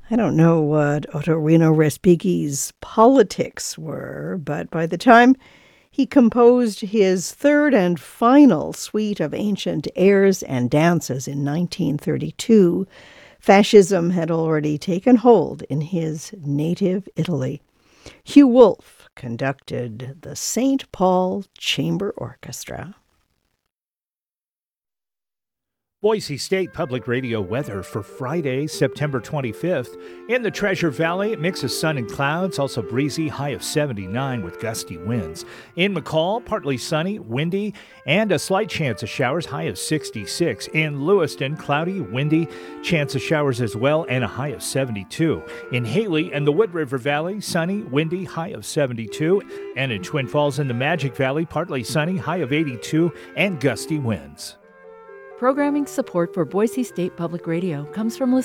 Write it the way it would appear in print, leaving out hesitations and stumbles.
I don't know what Otorino Respighi's politics were, but by the time he composed his third and final suite of ancient airs and dances in 1932, fascism had already taken hold in his native Italy. Hugh Wolfe conducted the St. Paul Chamber Orchestra. Boise State Public Radio weather for Friday, September 25th. In the Treasure Valley, a mix of sun and clouds, also breezy, high of 79 with gusty winds. In McCall, partly sunny, windy, and a slight chance of showers, high of 66. In Lewiston, cloudy, windy, chance of showers as well, and a high of 72. In Haley and the Wood River Valley, sunny, windy, high of 72. And in Twin Falls in the Magic Valley, partly sunny, high of 82, and gusty winds. Programming support for Boise State Public Radio comes from